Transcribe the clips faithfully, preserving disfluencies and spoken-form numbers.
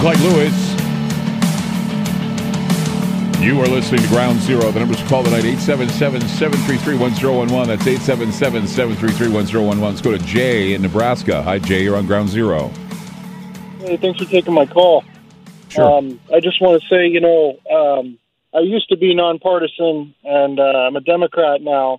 Clyde Lewis. You are listening to Ground Zero. The number's to call tonight, eight seven seven, seven three three, one zero one one. That's eight seven seven, seven three three, one zero one one. Let's go to Jay in Nebraska. Hi, Jay. You're on Ground Zero. Hey, thanks for taking my call. Sure. Um, I just want to say, you know, um, I used to be nonpartisan, and uh, I'm a Democrat now.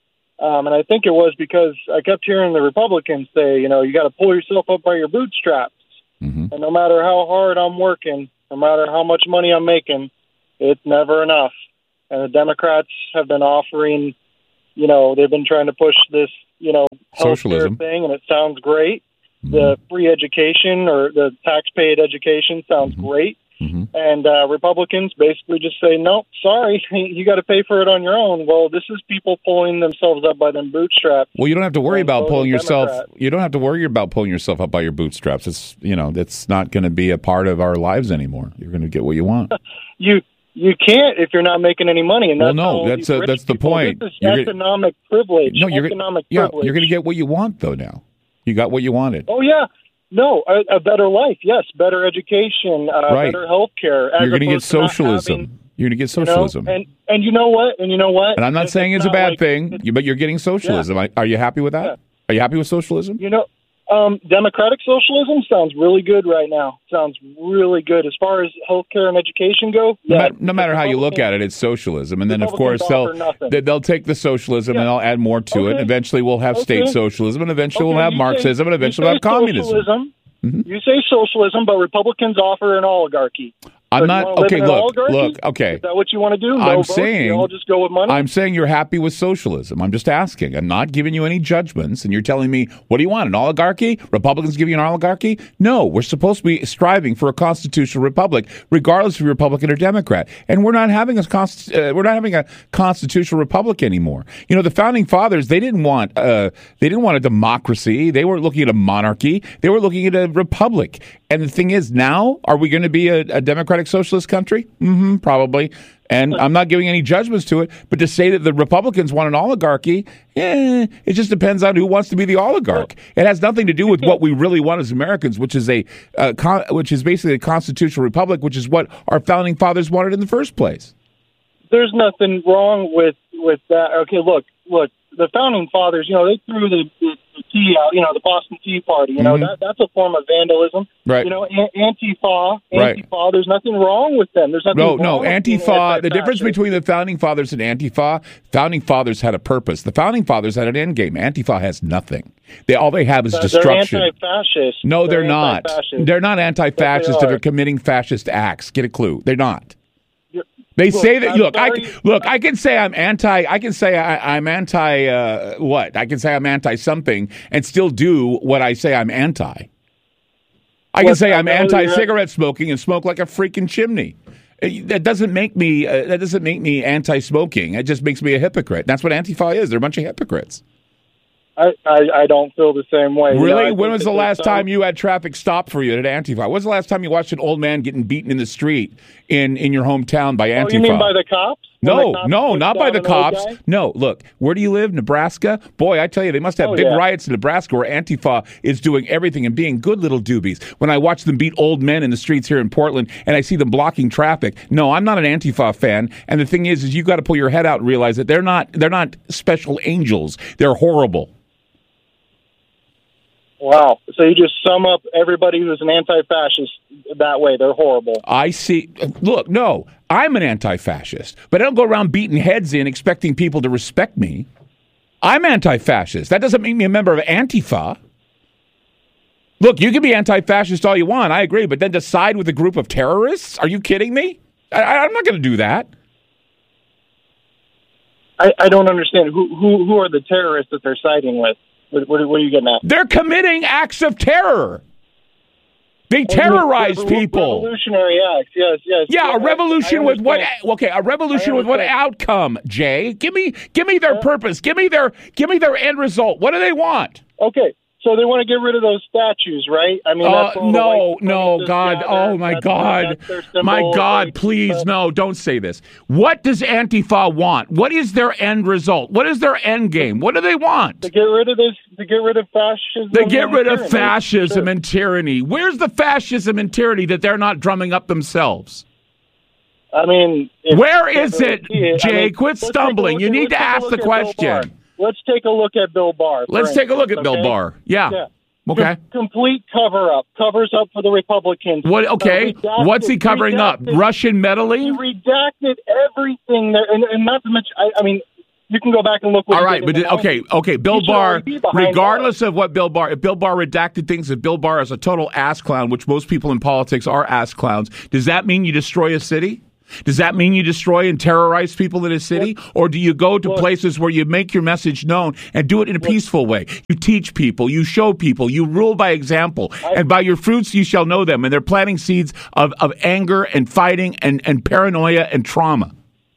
Um, and I think it was because I kept hearing the Republicans say, you know, you got to pull yourself up by your bootstraps. Mm-hmm. And no matter how hard I'm working, no matter how much money I'm making, it's never enough. And the Democrats have been offering, you know, they've been trying to push this, you know, Socialism thing, and it sounds great. Mm-hmm. The free education or the tax-paid education sounds Mm-hmm. great. Mm-hmm. And uh, Republicans basically just say, no, sorry, you got to pay for it on your own. Well, this is people pulling themselves up by them bootstraps. Well, you don't have to worry about pulling yourself. Democrat. You don't have to worry about pulling yourself up by your bootstraps. It's, you know, that's not going to be a part of our lives anymore. You're going to get what you want. you you can't if you're not making any money. And that's well, no, that's a, that's the people, point. This is you're economic gonna, privilege. No, you're economic yeah, privilege. you're going to get what you want though. Now you got what you wanted. Oh yeah. No, a, a better life, yes, better education, uh, right. better health care. You're going to get socialism. Having, you're going to get socialism. You know, and and you know what? And you know what? And I'm not it's, saying it's, it's a bad like, thing, but you're getting socialism. Yeah. Are you happy with that? Yeah. Are you happy with socialism? You know, um, democratic socialism sounds really good right now. Sounds really good as far as health care and education go. No, yeah, matter, no matter how you look at it, it's socialism. And then, of course, they'll they'll take the socialism yeah. and they'll add more to okay. it. Eventually, we'll have okay. state socialism, and eventually okay. we'll have you Marxism, say, and eventually we'll have communism. Socialism. Mm-hmm. You say socialism, but Republicans offer an oligarchy. I'm so not okay. Look, look. Okay, is that what you want to do? No I'm votes? saying you all just go with money. I'm saying you're happy with socialism. I'm just asking. I'm not giving you any judgments, and you're telling me what do you want? An oligarchy? Republicans give you an oligarchy? No, we're supposed to be striving for a constitutional republic, regardless if you're Republican or Democrat. And we're not having a const- uh, we're not having a constitutional republic anymore. You know, the founding fathers they didn't want uh, they didn't want a democracy. They were looking at a monarchy. They were looking at a republic. And the thing is, now are we going to be a, a democratic socialist country? Mm-hmm, probably. And I'm not giving any judgments to it, but to say that the Republicans want an oligarchy, eh, it just depends on who wants to be the oligarch. It has nothing to do with what we really want as Americans, which is a uh, con- which is basically a constitutional republic, which is what our founding fathers wanted in the first place. There's nothing wrong with with that. Okay, look, look. The founding fathers, you know, they threw the, the, the tea out, you know, the Boston Tea Party, you know, mm-hmm. that that's a form of vandalism. Right. You know, an- Antifa, right. Antifa, there's nothing wrong with them. There's nothing no, wrong no, with Antifa, the difference between the founding fathers and Antifa, founding fathers had a purpose. The founding fathers had an end game. Antifa has nothing. They all they have is uh, destruction. They're anti-fascist. No, they're, they're not. Anti-fascist. They're not anti-fascist yes, if they they're committing fascist acts. Get a clue. They're not. They look, say that. I'm look, sorry. I look. I can say I'm anti. I can say I, I'm anti. Uh, what? I can say I'm anti something and still do what I say I'm anti. I what, can say I'm anti-cigarette smoking and smoke like a freaking chimney. That doesn't make me. Uh, that doesn't make me anti-smoking. It just makes me a hypocrite. That's what Antifa is. They're a bunch of hypocrites. I, I, I don't feel the same way. Really? You know, when was the last time you had traffic stopped for you at Antifa? When was the last time you watched an old man getting beaten in the street in, in your hometown by Antifa? Oh, you mean by the cops? No, the cops no, not by the cops. Guy? No, look, where do you live? Nebraska? Boy, I tell you, they must have oh, big yeah. riots in Nebraska where Antifa is doing everything and being good little doobies. When I watch them beat old men in the streets here in Portland and I see them blocking traffic, no, I'm not an Antifa fan. And the thing is, is you got to pull your head out and realize that they're not, they're not special angels. They're horrible. Wow. So you just sum up everybody who's an anti-fascist that way. They're horrible. I see. Look, no, I'm an anti-fascist, but I don't go around beating heads in expecting people to respect me. I'm anti-fascist. That doesn't make me a member of Antifa. Look, you can be anti-fascist all you want. I agree, but then decide with a group of terrorists? Are you kidding me? I, I'm not going to do that. I, I don't understand. Who, who, who are the terrorists that they're siding with? What, what, what are you getting at? They're committing acts of terror. They terrorize Revol- people. Revolutionary acts, yes, yes. Yeah, yeah, a revolution I, I with what? Okay, a revolution with what outcome? Jay, give me, give me their yeah. purpose. Give me their, give me their end result. What do they want? Okay, So they want to get rid of those statues, right? I mean, oh that's all no, the no, God! gather. Oh my that's, God! that's My God! like, Please, uh, no! Don't say this. What does Antifa want? What is their end result? What is their end game? What do they want? To get rid of this, to get rid of fascism. They get rid of tyranny. fascism Sure. and tyranny. Where's the fascism and tyranny that they're not drumming up themselves? I mean, if, Where is it, it, Jay? I mean, Quit stumbling. You at, need to ask the question. Let's take a look at Bill Barr. Let's take a look at okay? Bill Barr. Yeah. yeah. Okay. Com- complete cover up. Covers up for the Republicans. What? Okay. Uh, redacted, What's he covering redacted, up? Russian He meddling? redacted everything there, and, and not to mention, I, I mean, you can go back and look. What All he right, did but in did, the okay, okay. Bill He should Barr, already be behind regardless bars. of what Bill Barr, if Bill Barr redacted things, if Bill Barr is a total ass clown, which most people in politics are ass clowns, does that mean you destroy a city? Does that mean you destroy and terrorize people in a city? Or do you go to Look, places where you make your message known and do it in a look, peaceful way? You teach people, you show people, you rule by example, I, and by your fruits you shall know them. And they're planting seeds of, of anger and fighting and, and paranoia and trauma.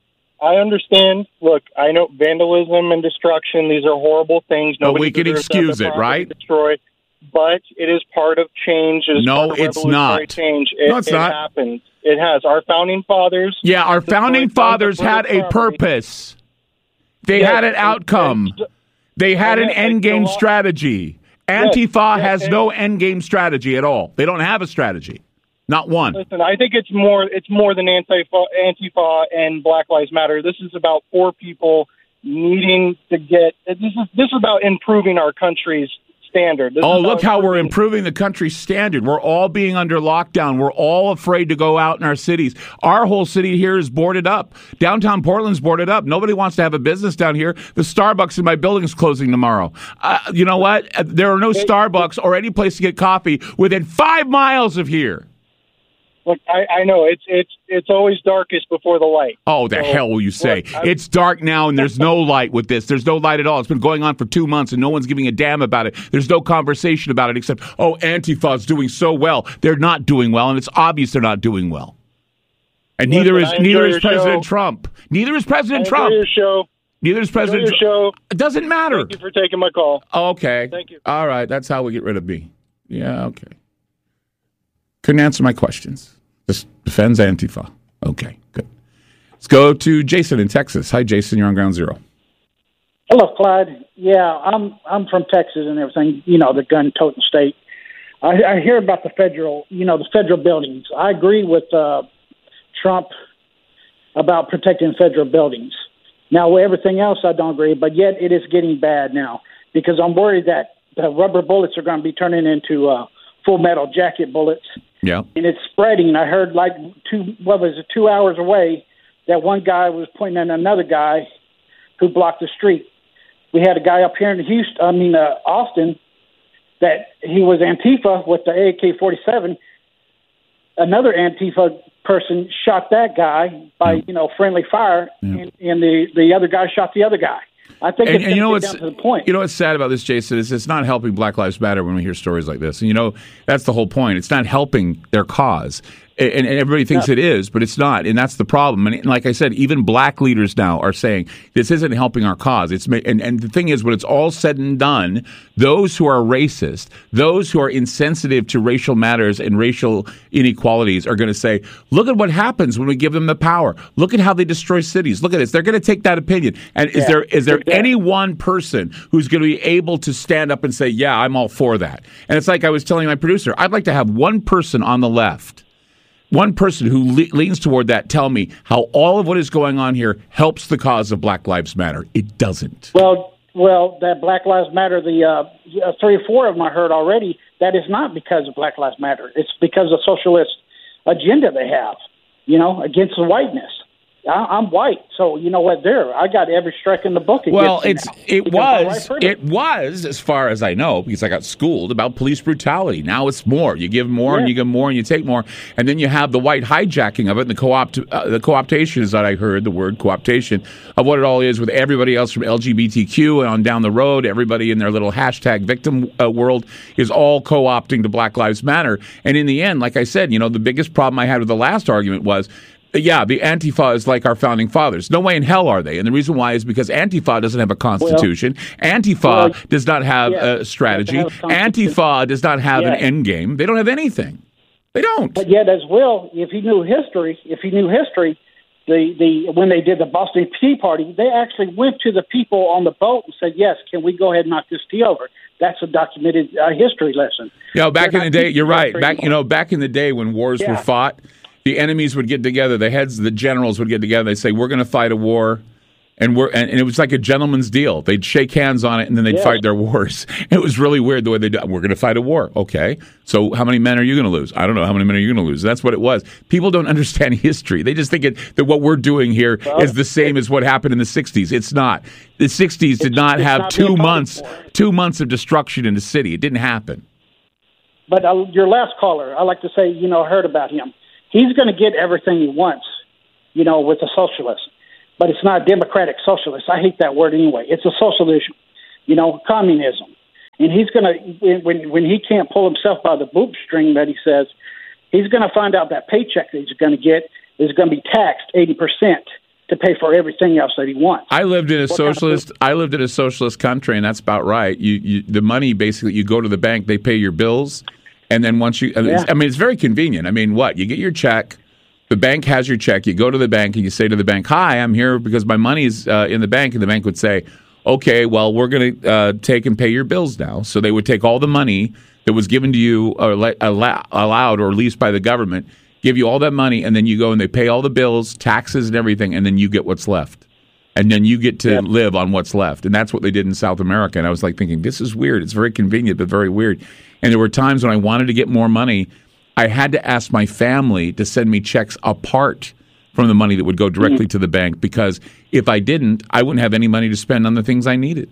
I understand. Look, I know vandalism and destruction, these are horrible things. But Nobody we can deserves to have excuse their it, property right? Destroyed. But it is part of change. It is No, part of it's revolutionary not. Change. It, No, it's it not. happens. It has. Our founding fathers. Yeah, our founding destroyed tons fathers of had a British property. purpose. They Yes, had an and- outcome. and- They had and an yet, end like, game the law- strategy. Yes, Antifa yes, has and- no end game strategy at all. They don't have a strategy. Not one. Listen, I think it's more. It's more than Antifa, Antifa and Black Lives Matter. This is about poor people needing to get. This is this is about improving our country's standard. This Oh, is look how we're improving- improving the country's standard. We're all being under lockdown. We're all afraid to go out in our cities. Our whole city here is boarded up. Downtown Portland's boarded up. Nobody wants to have a business down here. The Starbucks in my building is closing tomorrow. Uh, you know what? Uh, There are no Starbucks or any place to get coffee within five miles of here. Look, I, I know it's it's it's always darkest before the light. Oh, the So, hell will you say? look, I- It's dark now and there's no light with this. There's no light at all. It's been going on for two months and no one's giving a damn about it. There's no conversation about it except, oh, Antifa's doing so well. They're not doing well, and it's obvious they're not doing well. And Listen, neither is I enjoy neither is your President show. Trump. Neither is I President enjoy Trump. your show. Neither is Enjoy President your Trump. show. It doesn't matter. Thank you for taking my call. Oh, okay. Thank you. All right. That's how we get rid of B. Yeah, okay. Couldn't answer my questions. Just defends Antifa. Okay, good. Let's go to Jason in Texas. Hi, Jason. You're on Ground Zero. Hello, Clyde. Yeah, I'm I'm from Texas and everything. You know, the gun-toting state. I, I hear about the federal, you know, the federal buildings. I agree with uh, Trump about protecting federal buildings. Now, with everything else, I don't agree, but yet it is getting bad now because I'm worried that the rubber bullets are going to be turning into uh, full metal jacket bullets. Yeah. And it's spreading. I heard like two, what was it, two hours away, that one guy was pointing at another guy who blocked the street. We had a guy up here in Houston, I mean uh, Austin, that he was Antifa with the A K forty-seven. Another Antifa person shot that guy by, you know, friendly fire, Yeah. and, and the, the other guy shot the other guy. I think And, it's and you know going what's to get down to the point. you know what's sad about this, Jason, is it's not helping Black Lives Matter when we hear stories like this. And you know that's the whole point. It's not helping their cause, and, and everybody thinks No. it is, but it's not, and that's the problem. And like I said, even black leaders now are saying this isn't helping our cause. It's ma- and and the thing is, when it's all said and done, those who are racist, those who are insensitive to racial matters and racial inequalities, are going to say, "Look at what happens when we give them the power. Look at how they destroy cities. Look at this." They're going to take that opinion. And is Yeah, there is there exactly. any one person who's going to be able to stand up and say, yeah, I'm all for that? And it's like I was telling my producer, I'd like to have one person on the left, one person who le- leans toward that, tell me how all of what is going on here helps the cause of Black Lives Matter. It doesn't. Well, well, that Black Lives Matter, the uh, three or four of them I heard already, that is not because of Black Lives Matter. It's because of socialist agenda they have, you know, against the whiteness. I, I'm white, so you know what? There, I got every strike in the book. Well, against it's me now, it because I'm was right for it was as far as I know, because I got schooled about police brutality. Now it's more. You give more, and Yeah. you give more, and you take more, and then you have the white hijacking of it, and the co-opt uh, the co-optation is that I heard the word co-optation of what it all is with everybody else from L G B T Q and on down the road. Everybody in their little hashtag victim uh, world is all co-opting to Black Lives Matter. And in the end, like I said, you know, the biggest problem I had with the last argument was, Yeah, the Antifa is like our founding fathers. No way in hell are they. And the reason why is because Antifa doesn't have a constitution. Well, Antifa well, does not have yeah, a strategy. Have a Antifa does not have yeah. an end game. They don't have anything. They don't. But yet, as well, if he knew history, if he knew history, the, the when they did the Boston Tea Party, they actually went to the people on the boat and said, yes, can we go ahead and knock this tea over? That's a documented uh, history lesson. You know, back They're in the day, you're right. Back, you know, back in the day when wars yeah. were fought, the enemies would get together. The heads, the generals would get together. They'd say, we're going to fight a war. And we're and, and it was like a gentleman's deal. They'd shake hands on it, and then they'd yeah. fight their wars. It was really weird the way they did. We're going to fight a war. Okay. So how many men are you going to lose? I don't know. How many men are you going to lose? That's what it was. People don't understand history. They just think it, that what we're doing here well, is the same as what happened in the sixties. It's not. The sixties did not have not two months two months of destruction in the city. It didn't happen. But uh, your last caller, I like to say, you know, I heard about him. He's going to get everything he wants, you know, with the socialists. But it's not democratic socialist. I hate that word anyway. It's a socialism, you know, communism. And he's going to, when when he can't pull himself by the bootstring that he says, he's going to find out that paycheck that he's going to get is going to be taxed eighty percent to pay for everything else that he wants. I lived in a what socialist. Kind of I lived in a socialist country, and that's about right. You, you, the money basically, you go to the bank, they pay your bills, and then once you, yeah. I mean, it's very convenient. I mean, what you get your check. The bank has your check. You go to the bank and you say to the bank, hi, I'm here because my money's uh, in the bank. And the bank would say, okay, well, we're going to uh, take and pay your bills now. So they would take all the money that was given to you or le- allow- allowed or leased by the government, give you all that money, and then you go and they pay all the bills, taxes and everything, and then you get what's left. And then you get to yeah. live on what's left. And that's what they did in South America. And I was like thinking, this is weird. It's very convenient, but very weird. And there were times when I wanted to get more money, I had to ask my family to send me checks apart from the money that would go directly mm-hmm. to the bank, because if I didn't, I wouldn't have any money to spend on the things I needed.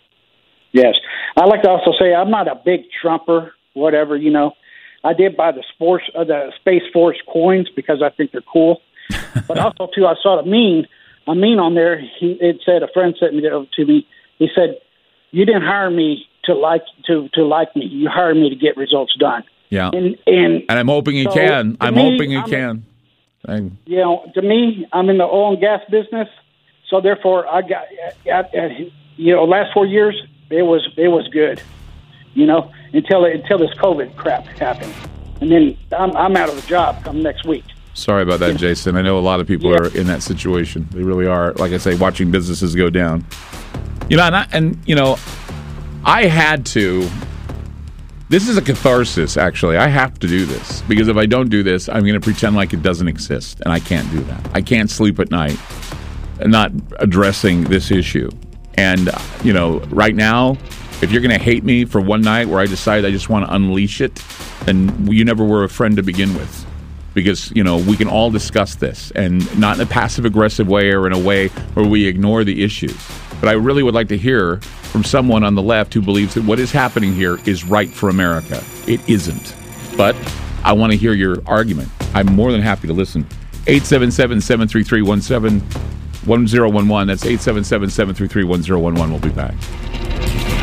Yes. I like to also say I'm not a big Trumper, whatever, you know. I did buy the sports, uh, the Space Force coins because I think they're cool. But also, too, I saw a meme, a meme on there. He, it said, a friend sent it over to me. He said, you didn't hire me to like to, to like me. You hired me to get results done. Yeah, and and, and I'm hoping you so can. I'm me, hoping you I'm, can. I'm, you know, to me, I'm in the oil and gas business, so therefore, I got, I, I, you know, last four years it was it was good, you know, until until this COVID crap happened, and then I'm I'm out of a job come next week. Sorry about that, Jason. I know a lot of people yeah. are in that situation. They really are. Like I say, watching businesses go down. You know, and, I, and you know, I had to. This is a catharsis, actually. I have to do this, because if I don't do this, I'm going to pretend like it doesn't exist, and I can't do that. I can't sleep at night not addressing this issue. And, you know, right now, if you're going to hate me for one night where I decide I just want to unleash it, then you never were a friend to begin with. Because, you know, we can all discuss this, and not in a passive-aggressive way or in a way where we ignore the issues. But I really would like to hear from someone on the left who believes that what is happening here is right for America. It isn't. But I want to hear your argument. I'm more than happy to listen. eight seven seven, seven three three, one seven one zero one one. That's eight seven seven, seven three three, one zero one one. We'll be back.